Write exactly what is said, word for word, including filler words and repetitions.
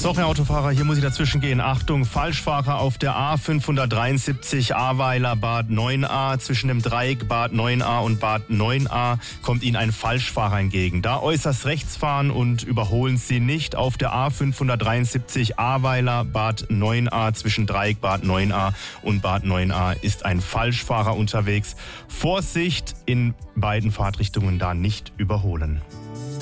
Doch, Herr Autofahrer, hier muss ich dazwischen gehen. Achtung, Falschfahrer auf der A fünfhundertdreiundsiebzig Ahrweiler Bad neun a. Zwischen dem Dreieck Bad neun a und Bad neun a kommt Ihnen ein Falschfahrer entgegen. Da äußerst rechts fahren und überholen Sie nicht. Auf der A fünfhundertdreiundsiebzig Ahrweiler Bad neun a zwischen Dreieck Bad neun a und Bad neun a ist ein Falschfahrer unterwegs. Vorsicht, in beiden Fahrtrichtungen da nicht überholen.